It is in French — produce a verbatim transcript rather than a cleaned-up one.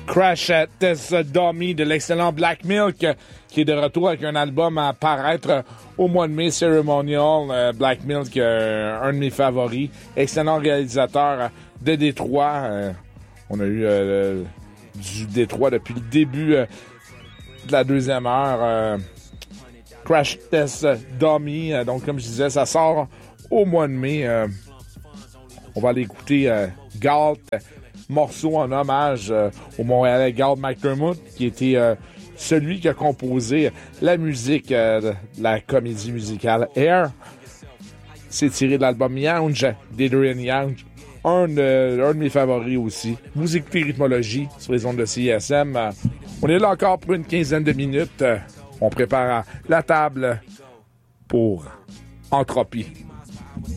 Crash Test Dummy de l'excellent Black Milk, qui est de retour avec un album à paraître au mois de mai, Ceremonial. Euh, Black Milk, euh, un de mes favoris. Excellent réalisateur de Détroit. Euh, on a eu euh, du Détroit depuis le début euh, de la deuxième heure. Euh, Crash Test Dummy. Euh, donc, comme je disais, ça sort au mois de mai. Euh, on va aller écouter euh, Galt, morceau en hommage euh, au Montréalais Galt McDermott, qui était euh, celui qui a composé la musique euh, de la comédie musicale Air. C'est tiré de l'album Younge d'Adrian Younge, un de, un de mes favoris aussi. Vous écoutez Rythmologie sur les ondes de C I S M. Euh, on est là encore pour une quinzaine de minutes. Euh, on prépare la table pour Entropie.